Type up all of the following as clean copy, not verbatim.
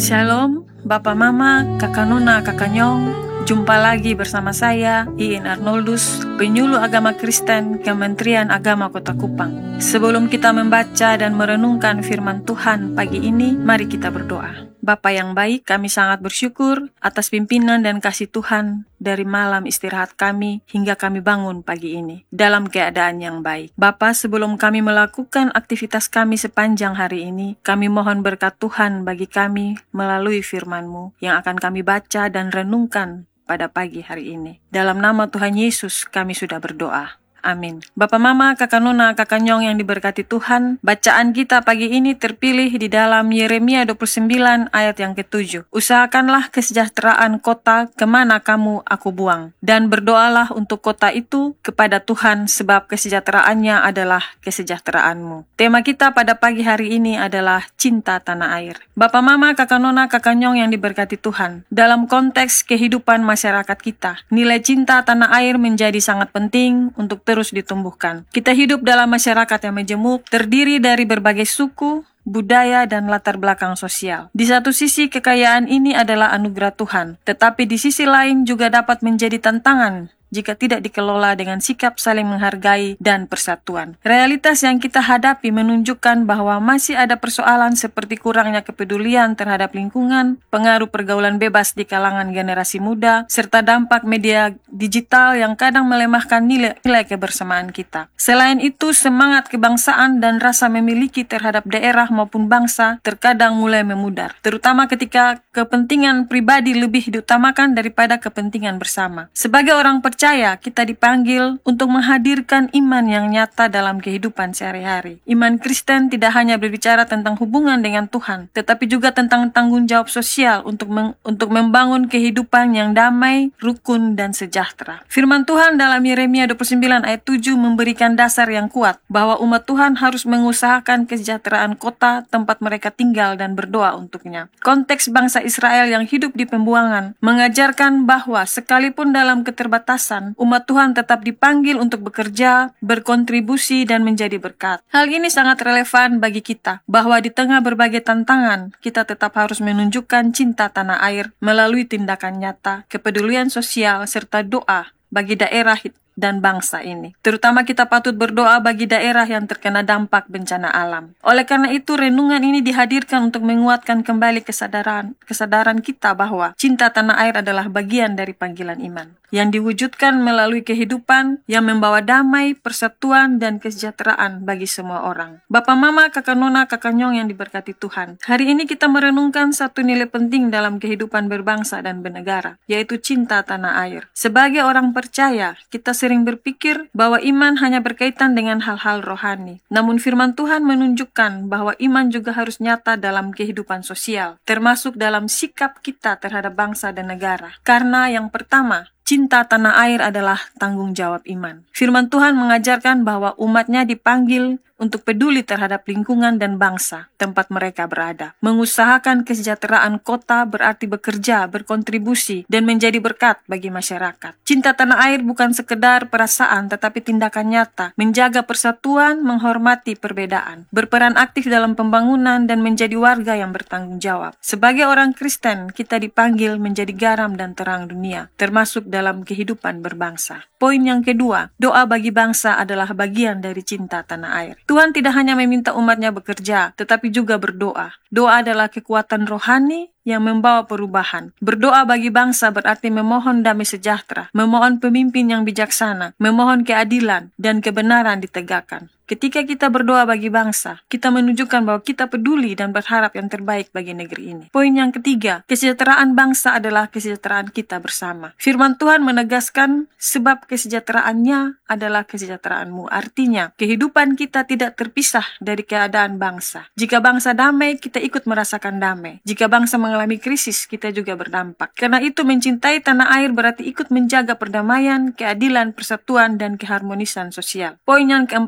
Shalom, Bapak Mama, Kakak Nona, Kakak Nyong. Jumpa lagi bersama saya, Iin Arnoldus, penyuluh agama Kristen Kementerian Agama Kota Kupang. Sebelum kita membaca dan merenungkan firman Tuhan pagi ini, mari kita berdoa. Bapa yang baik, kami sangat bersyukur atas pimpinan dan kasih Tuhan dari malam istirahat kami hingga kami bangun pagi ini dalam keadaan yang baik. Bapa, sebelum kami melakukan aktivitas kami sepanjang hari ini, kami mohon berkat Tuhan bagi kami melalui firman-Mu yang akan kami baca dan renungkan pada pagi hari ini. Dalam nama Tuhan Yesus kami sudah berdoa. Amin. Bapak Mama, Kakak Nona, Kakak Nyong yang diberkati Tuhan, bacaan kita pagi ini terpilih di dalam Yeremia 29 ayat yang ke-7. Usahakanlah kesejahteraan kota kemana kamu aku buang, dan berdoalah untuk kota itu kepada Tuhan sebab kesejahteraannya adalah kesejahteraanmu. Tema kita pada pagi hari ini adalah cinta tanah air. Bapak Mama, Kakak Nona, Kakak Nyong yang diberkati Tuhan, dalam konteks kehidupan masyarakat kita, nilai cinta tanah air menjadi sangat penting untuk terus ditumbuhkan. Kita hidup dalam masyarakat yang majemuk, terdiri dari berbagai suku, budaya, dan latar belakang sosial. Di satu sisi, kekayaan ini adalah anugerah Tuhan, tetapi di sisi lain juga dapat menjadi tantangan jika tidak dikelola dengan sikap saling menghargai dan persatuan. Realitas yang kita hadapi menunjukkan bahwa masih ada persoalan seperti kurangnya kepedulian terhadap lingkungan, pengaruh pergaulan bebas di kalangan generasi muda, serta dampak media digital yang kadang melemahkan nilai kebersamaan kita. Selain itu, semangat kebangsaan dan rasa memiliki terhadap daerah maupun bangsa terkadang mulai memudar, terutama ketika kepentingan pribadi lebih diutamakan daripada kepentingan bersama. Sebagai orang percaya, kita dipanggil untuk menghadirkan iman yang nyata dalam kehidupan sehari-hari. Iman Kristen tidak hanya berbicara tentang hubungan dengan Tuhan, tetapi juga tentang tanggung jawab sosial untuk membangun kehidupan yang damai, rukun, dan sejahtera. Firman Tuhan dalam Yeremia 29 ayat 7 memberikan dasar yang kuat bahwa umat Tuhan harus mengusahakan kesejahteraan kota tempat mereka tinggal dan berdoa untuknya. Konteks bangsa Israel yang hidup di pembuangan mengajarkan bahwa sekalipun dalam keterbatasan, umat Tuhan tetap dipanggil untuk bekerja, berkontribusi, dan menjadi berkat. Hal ini sangat relevan bagi kita, bahwa di tengah berbagai tantangan, kita tetap harus menunjukkan cinta tanah air melalui tindakan nyata, kepedulian sosial, serta doa bagi daerah dan bangsa ini. Terutama kita patut berdoa bagi daerah yang terkena dampak bencana alam. Oleh karena itu, renungan ini dihadirkan untuk menguatkan kembali kesadaran kita bahwa cinta tanah air adalah bagian dari panggilan iman yang diwujudkan melalui kehidupan yang membawa damai, persatuan, dan kesejahteraan bagi semua orang. Bapak Mama, Kakak Nona, Kakak Nyong yang diberkati Tuhan, hari ini kita merenungkan satu nilai penting dalam kehidupan berbangsa dan bernegara, yaitu cinta tanah air. Sebagai orang percaya, kita sering berpikir bahwa iman hanya berkaitan dengan hal-hal rohani. Namun firman Tuhan menunjukkan bahwa iman juga harus nyata dalam kehidupan sosial, termasuk dalam sikap kita terhadap bangsa dan negara. Karena yang pertama, cinta tanah air adalah tanggung jawab iman. Firman Tuhan mengajarkan bahwa umatnya dipanggil untuk peduli terhadap lingkungan dan bangsa tempat mereka berada. Mengusahakan kesejahteraan kota berarti bekerja, berkontribusi, dan menjadi berkat bagi masyarakat. Cinta tanah air bukan sekedar perasaan, tetapi tindakan nyata, menjaga persatuan, menghormati perbedaan, berperan aktif dalam pembangunan, dan menjadi warga yang bertanggung jawab. Sebagai orang Kristen, kita dipanggil menjadi garam dan terang dunia, termasuk dalam kehidupan berbangsa. Poin yang kedua, doa bagi bangsa adalah bagian dari cinta tanah air. Tuhan tidak hanya meminta umatnya bekerja, tetapi juga berdoa. Doa adalah kekuatan rohani yang membawa perubahan. Berdoa bagi bangsa berarti memohon damai sejahtera, memohon pemimpin yang bijaksana, memohon keadilan dan kebenaran ditegakkan. Ketika kita berdoa bagi bangsa, kita menunjukkan bahwa kita peduli dan berharap yang terbaik bagi negeri ini. Poin yang ketiga, kesejahteraan bangsa adalah kesejahteraan kita bersama. Firman Tuhan menegaskan sebab kesejahteraannya adalah kesejahteraanmu. Artinya, kehidupan kita tidak terpisah dari keadaan bangsa. Jika bangsa damai, kita ikut merasakan damai. Jika bangsa mengalami krisis, kita juga berdampak. Karena itu, mencintai tanah air berarti ikut menjaga perdamaian, keadilan, persatuan, dan keharmonisan sosial. Poin yang keempat,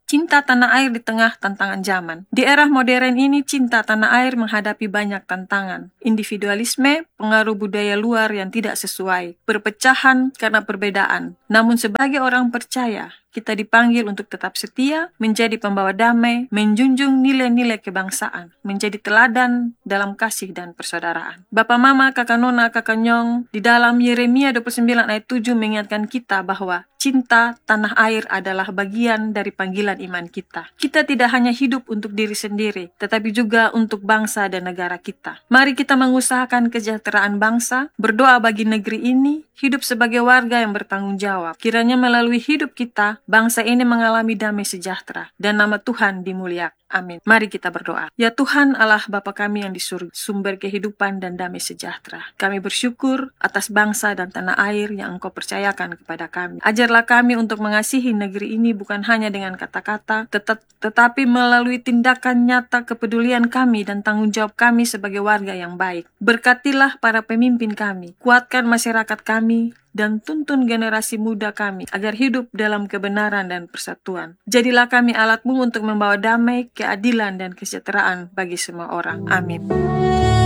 Cinta tanah air di tengah tantangan zaman. Di era modern ini, cinta tanah air menghadapi banyak tantangan. Individualisme, pengaruh budaya luar yang tidak sesuai, perpecahan karena perbedaan. Namun sebagai orang percaya, kita dipanggil untuk tetap setia, menjadi pembawa damai, menjunjung nilai-nilai kebangsaan, menjadi teladan dalam kasih dan persaudaraan. Bapa Mama, Kakak Nona, Kakak Nyong, di dalam Yeremia 29 ayat 7 mengingatkan kita bahwa cinta tanah air adalah bagian dari panggilan iman kita. Kita tidak hanya hidup untuk diri sendiri, tetapi juga untuk bangsa dan negara kita. Mari kita mengusahakan kesejahteraan bangsa, berdoa bagi negeri ini, hidup sebagai warga yang bertanggung jawab. Kiranya melalui hidup kita, bangsa ini mengalami damai sejahtera, dan nama Tuhan dimuliakan. Amin. Mari kita berdoa. Ya Tuhan Allah Bapa kami yang di surga, sumber kehidupan dan damai sejahtera. Kami bersyukur atas bangsa dan tanah air yang Engkau percayakan kepada kami. Ajarlah kami untuk mengasihi negeri ini bukan hanya dengan kata-kata, tetapi melalui tindakan nyata kepedulian kami dan tanggung jawab kami sebagai warga yang baik. Berkatilah para pemimpin kami, kuatkan masyarakat kami, dan tuntun generasi muda kami agar hidup dalam kebenaran dan persatuan. Jadilah kami alat-Mu untuk membawa damai, keadilan, dan kesejahteraan bagi semua orang. Amin.